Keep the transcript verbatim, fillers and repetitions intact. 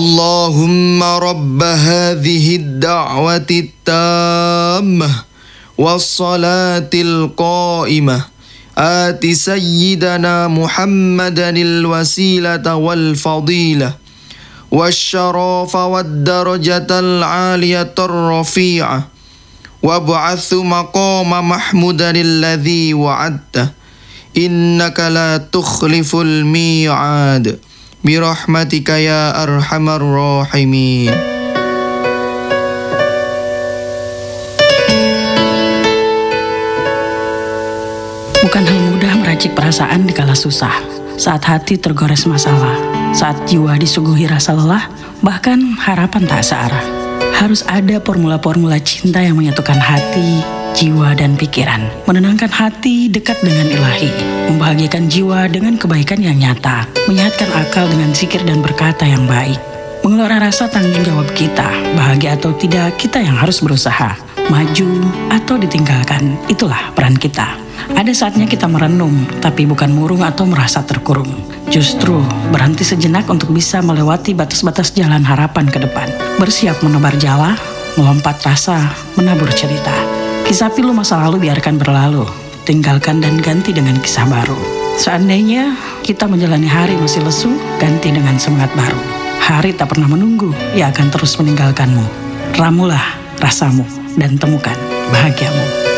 Allahumma rabba hadhihi ad-da'wati at-tammah was-salatil qa'imah ati sayyidana Muhammadanil wasilata wal fadilah wasyarafa wad-darajatal 'aliyatar rafi'ah wab'athu maqama mahmudanil ladzi wa'adta innaka la tukhliful mi'ad birahmatika ya arhamar rahimin. Bukan hal mudah meracik perasaan dikala susah, saat hati tergores masalah, saat jiwa disuguhi rasa lelah, bahkan harapan tak searah. Harus ada formula-formula cinta yang menyatukan hati, jiwa, dan pikiran. Menenangkan hati dekat dengan ilahi, membahagiakan jiwa dengan kebaikan yang nyata, menyehatkan akal dengan zikir dan berkata yang baik. Mengelola rasa tanggung jawab kita, bahagia atau tidak, kita yang harus berusaha. Maju atau ditinggalkan, itulah peran kita. Ada saatnya kita merenung, tapi bukan murung atau merasa terkurung. Justru berhenti sejenak untuk bisa melewati batas-batas jalan harapan ke depan. Bersiap menebar jala, melompat rasa, menabur cerita. Kisah pilu masa lalu biarkan berlalu, tinggalkan dan ganti dengan kisah baru. Seandainya kita menjalani hari masih lesu, ganti dengan semangat baru. Hari tak pernah menunggu, ia akan terus meninggalkanmu. Ramulah rasamu dan temukan bahagiamu.